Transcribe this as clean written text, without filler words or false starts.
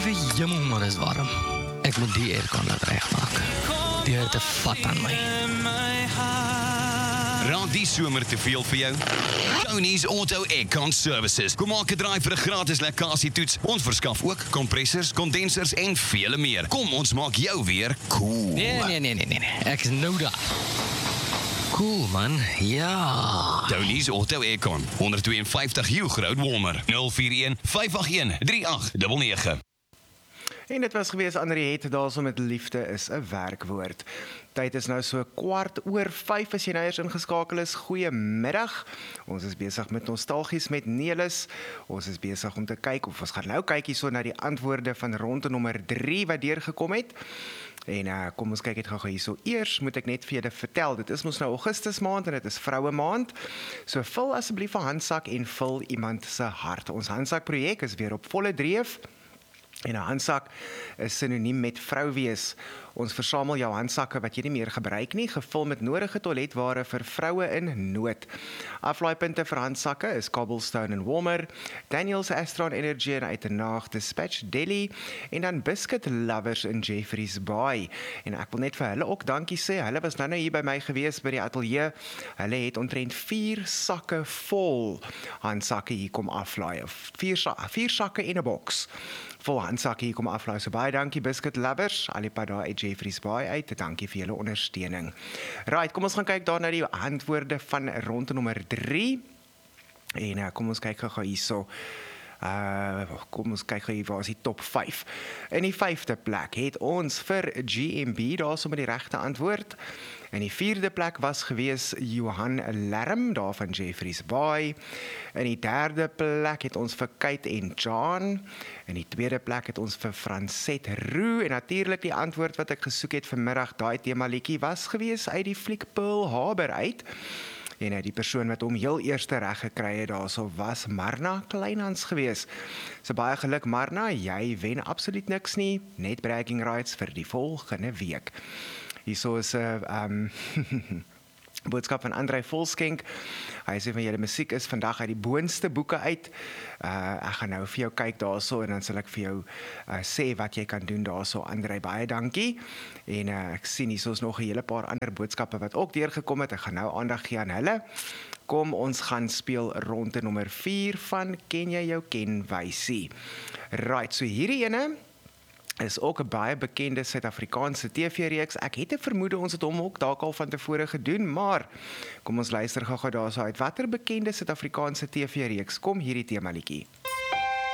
Liewe jemmel, maar is warm. Ek moet die aircon laat regmaak. Die het 'n vat aan my. Raak die somer te veel vir jou? Tony's Auto Aircon Services. Kom maak 'n draai vir 'n gratis lekkasietoets. Ons verskaf ook kompressors, kondensers en vele meer. Kom, ons maak jou weer cool. Nee. Ek is nou daar. Cool, man. Ja. Tony's Auto Aircon. 152 Hugh Road Walmer. 041 581 3899. En dit was gewees Andrie het daarso met liefde is 'n werkwoord. Tyd is nou so 4:15 as jy nou eers ingeskakel is. Goeiemiddag. Ons is besig met nostalgies met Nelis. Ons is besig om te kyk of ons gaan nou kyk hierso na die antwoorde van ronde nommer 3 wat deurgekom het. En kom ons kyk dit gou hierso. Eers moet ek net vir julle vertel, dit is mos nou Augustus maand en dit is vroue maand. So vul asseblief 'n handsak en vul iemand se hart. Ons handsak projek is weer op volle dreef. En 'n handsak is sinoniem met vrou wees. Ons versamel jou handsakke wat jy nie meer gebruik nie, gevul met nodige toiletware vir vroue in nood. Aflaaipunte vir handsakke is Cobblestone en Walmer, Daniels Astron Energy en Uitenaag Dispatch Delhi en dan Biscuit Lovers in Jeffreys Bay. En ek wil net vir hulle ook dankie sê. Hulle was nou hier by my gewees by die ateljee. Hulle het omtrent 4 sakke vol handsakke hier kom aflaai. 4 sakke in 'n boks. Vol handsakke hier kom aflaai. So baie dankie Biscuit Lovers, al die pad daar uit Jeffreys Bay uit. Dankie vir julle ondersteuning. Right, kom ons gaan kyk daar na die antwoorde van ronde nommer 3. En kom ons kyk gou hierso. Kom ons kyk hier, waar is die top 5. In die 5de plek het ons vir GMB daarso met die regte antwoord. In die 4de plek was gewees Johan Lerm daar van Jeffreys Bay. In die 3de plek het ons vir Kate en John. In die 2de plek het ons vir Franset Roo. En natuurlik die antwoord wat ek gesoek het vanmiddag, daai tema liedjie was gewees uit die fliek Pearl Harbor uit. En die persoon wat hom heel eerste reg gekry het daarso was Marna Kleinhans gewees. So baie geluk Marna, jy wen absoluut niks nie, net bragging rights vir die volgende week. Hierso is 'n boodskap van Andrei Volskenk. Hy sê van julle musiek is vandag uit die boonste boeke uit. Ek gaan nou vir jou kyk daarso en dan sal ek vir jou sê wat jy kan doen daarso. Andrei, baie dankie. En ek sien hierso is nog 'n hele paar ander boodskappe wat ook deurgekom het. Ek gaan nou aandag gee aan hulle. Kom ons gaan speel ronde nommer 4 van Ken jy jou kenwysie. Right, so hierdie ene is ook 'n baie bekende Suid-Afrikaanse TV-reeks. Ek het 'n vermoede ons het hom ook dalk al van tevore gedoen, maar kom ons luister gou daarso uit. Watter bekende Suid-Afrikaanse TV-reeks kom hierdie tema liedjie?